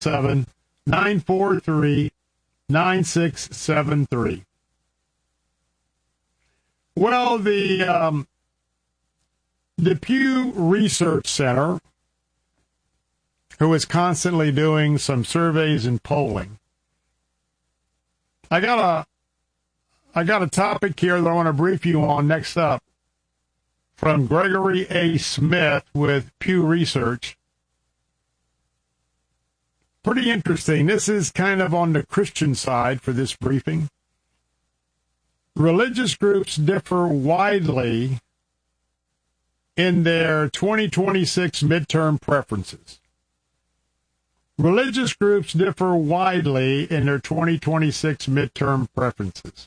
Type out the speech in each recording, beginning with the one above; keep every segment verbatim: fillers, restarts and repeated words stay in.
seven, nine four three, nine six seven three. Well, the um, the Pew Research Center, who is constantly doing some surveys and polling, I got a I got a topic here that I want to brief you on next up from Gregory A. Smith with Pew Research. Pretty interesting. This is kind of on the Christian side for this briefing. Religious groups differ widely in their twenty twenty-six midterm preferences. Religious groups differ widely in their twenty twenty-six midterm preferences.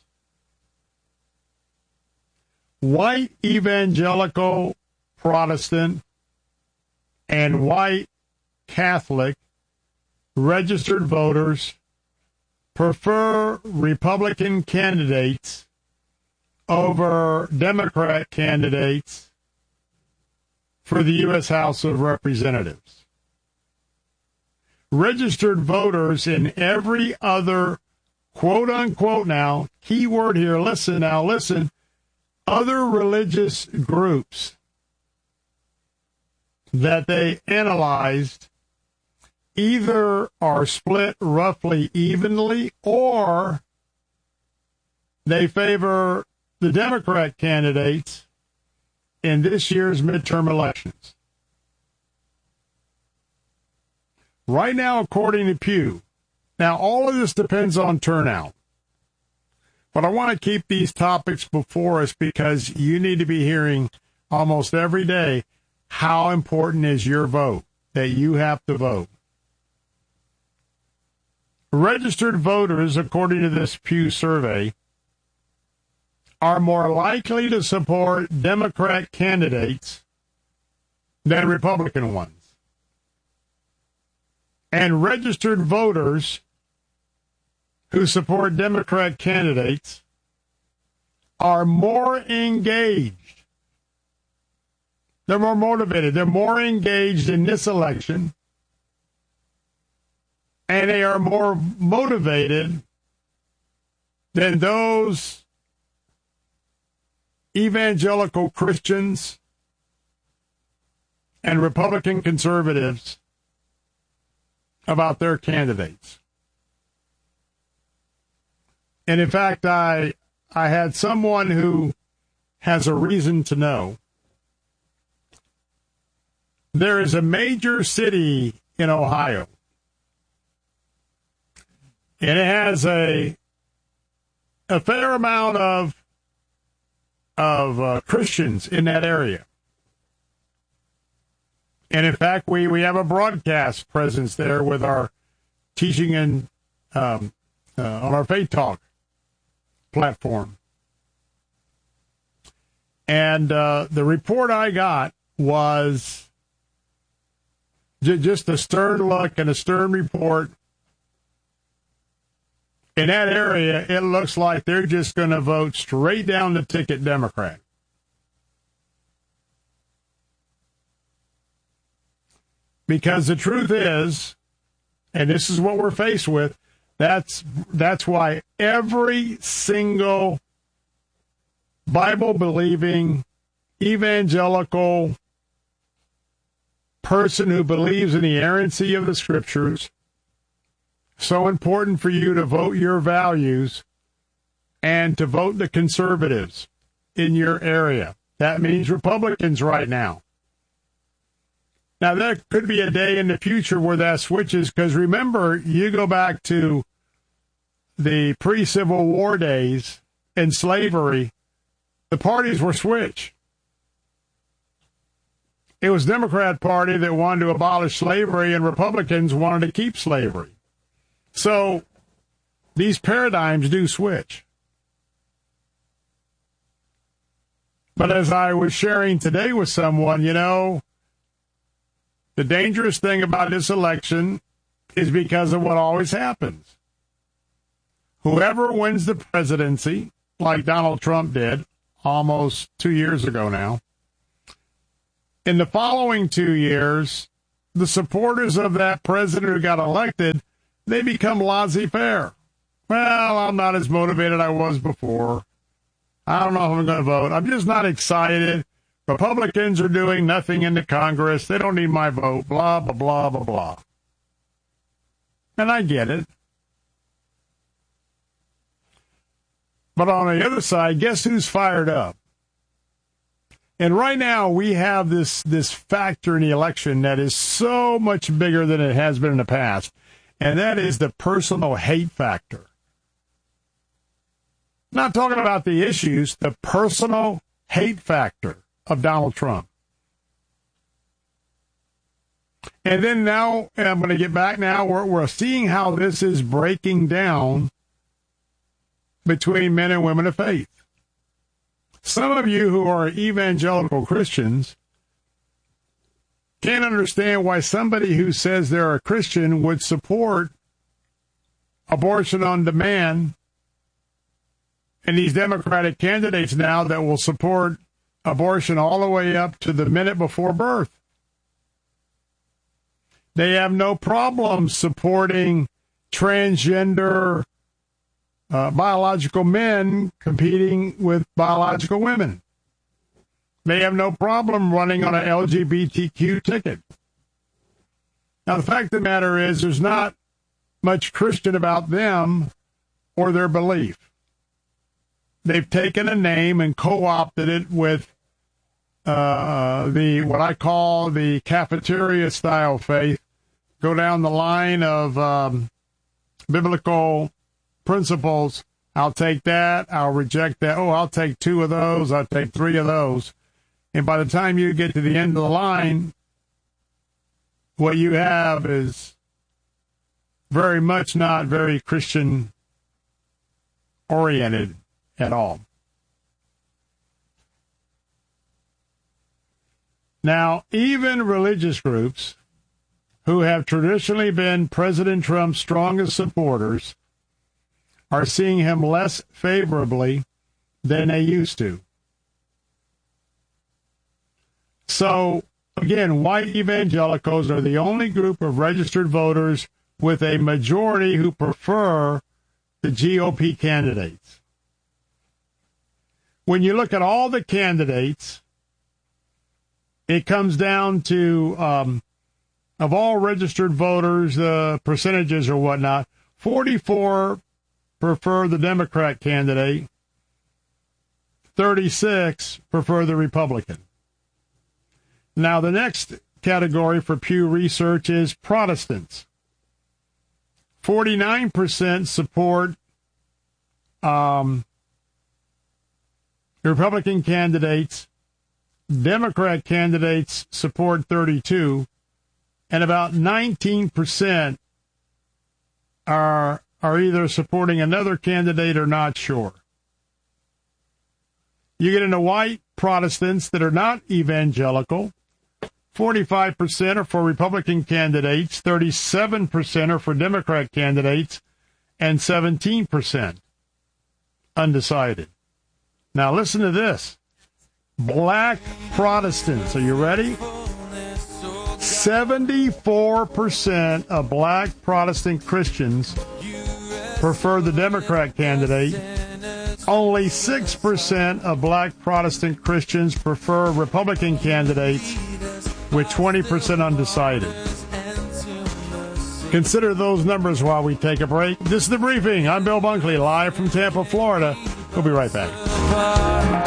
White evangelical Protestant and white Catholic registered voters prefer Republican candidates over Democrat candidates for the U S House of Representatives. Registered voters in every other, quote unquote now, key word here, listen now, listen, other religious groups that they analyzed either are split roughly evenly or they favor the Democrat candidates in this year's midterm elections. Right now, according to Pew, now all of this depends on turnout. But I want to keep these topics before us because you need to be hearing almost every day how important is your vote, that you have to vote. Registered voters, according to this Pew survey, are more likely to support Democrat candidates than Republican ones. And registered voters who support Democrat candidates are more engaged. They're more motivated. They're more engaged in this election. And they are more motivated than those evangelical Christians and Republican conservatives about their candidates. And in fact, I I had someone who has a reason to know. There is a major city in Ohio, and it has a a fair amount of of uh, Christians in that area. And in fact, we, we have a broadcast presence there with our teaching and um, uh, on our Faith Talk platform. And uh, the report I got was j- just a stern look and a stern report. In that area, it looks like they're just going to vote straight down the ticket Democrat. Because the truth is, and this is what we're faced with, that's that's why every single Bible-believing, evangelical person who believes in the inerrancy of the Scriptures, so important for you to vote your values and to vote the conservatives in your area. That means Republicans right now. Now, there could be a day in the future where that switches, because remember, you go back to the pre-Civil War days and slavery, the parties were switched. It was Democrat Party that wanted to abolish slavery, and Republicans wanted to keep slavery. So these paradigms do switch. But as I was sharing today with someone, you know, the dangerous thing about this election is because of what always happens. Whoever wins the presidency, like Donald Trump did almost two years ago now, in the following two years, the supporters of that president who got elected, they become laissez-faire. Well, I'm not as motivated as I was before. I don't know if I'm going to vote. I'm just not excited. Republicans are doing nothing in the Congress. They don't need my vote. Blah, blah, blah, blah, blah. And I get it. But on the other side, guess who's fired up? And right now we have this, this factor in the election that is so much bigger than it has been in the past, and that is the personal hate factor. Not talking about the issues, the personal hate factor of Donald Trump. And then now, and I'm going to get back now, we're, we're seeing how this is breaking down between men and women of faith. Some of you who are evangelical Christians can't understand why somebody who says they're a Christian would support abortion on demand, and these Democratic candidates now that will support abortion all the way up to the minute before birth. They have no problem supporting transgender uh, biological men competing with biological women. They have no problem running on an L G B T Q ticket. Now, the fact of the matter is there's not much Christian about them or their belief. They've taken a name and co-opted it with uh, the what I call the cafeteria-style faith. Go down the line of um, biblical principles. I'll take that. I'll reject that. Oh, I'll take two of those. I'll take three of those. And by the time you get to the end of the line, what you have is very much not very Christian-oriented at all. Now, even religious groups who have traditionally been President Trump's strongest supporters are seeing him less favorably than they used to. So, again, white evangelicals are the only group of registered voters with a majority who prefer the G O P candidates. When you look at all the candidates, it comes down to, um, of all registered voters, the uh, percentages or whatnot, forty-four prefer the Democrat candidate, thirty-six prefer the Republican. Now, the next category for Pew Research is Protestants. forty-nine percent support um, Republican candidates. Democrat candidates support thirty-two, and about nineteen percent are are either supporting another candidate or not sure. You get into white Protestants that are not evangelical. forty-five percent are for Republican candidates, thirty-seven percent are for Democrat candidates, and seventeen percent undecided. Now listen to this. Black Protestants, are you ready? seventy-four percent of black Protestant Christians prefer the Democrat candidate. Only six percent of black Protestant Christians prefer Republican candidates, with twenty percent undecided. Consider those numbers while we take a break. This is The Briefing. I'm Bill Bunkley, live from Tampa, Florida. We'll be right back.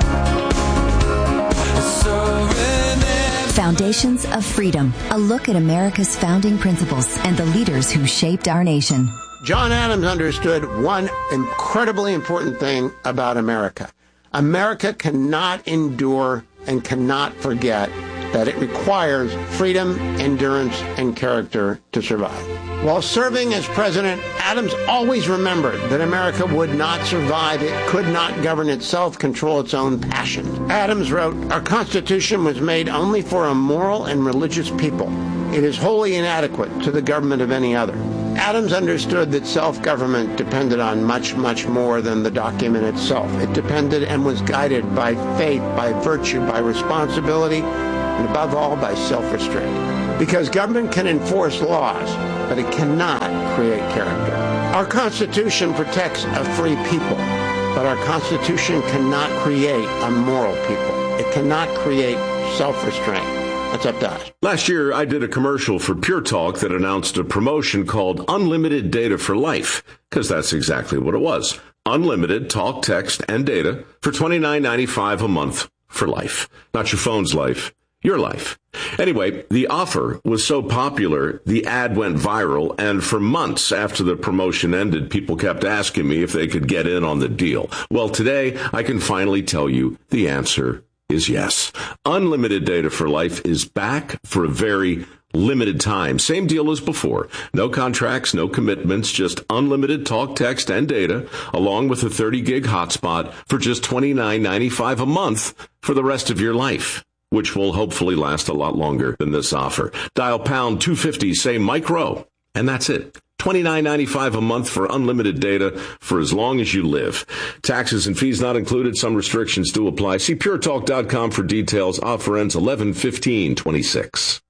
Foundations of Freedom, a look at America's founding principles and the leaders who shaped our nation. John Adams understood one incredibly important thing about America. America cannot endure and cannot forget that it requires freedom, endurance, and character to survive. While serving as president, Adams always remembered that America would not survive. It could not govern itself, control its own passions. Adams wrote, "Our Constitution was made only for a moral and religious people. It is wholly inadequate to the government of any other." Adams understood that self-government depended on much, much more than the document itself. It depended and was guided by faith, by virtue, by responsibility, and above all, by self-restraint. Because government can enforce laws, but it cannot create character. Our Constitution protects a free people, but our Constitution cannot create a moral people. It cannot create self-restraint. That's up to us. Last year, I did a commercial for Pure Talk that announced a promotion called Unlimited Data for Life, because that's exactly what it was. Unlimited talk, text, and data for twenty-nine ninety-five a month for life. Not your phone's life, your life. Anyway, the offer was so popular, the ad went viral, and for months after the promotion ended, people kept asking me if they could get in on the deal. Well, today, I can finally tell you the answer is yes. Unlimited Data for Life is back for a very limited time. Same deal as before. No contracts, no commitments, just unlimited talk, text, and data, along with a thirty gig hotspot for just twenty-nine ninety-five a month for the rest of your life, which will hopefully last a lot longer than this offer. Dial pound two fifty, say micro, and that's it. twenty-nine ninety-five a month for unlimited data for as long as you live. Taxes and fees not included. Some restrictions do apply. See pure talk dot com for details. Offer ends eleven fifteen twenty-six.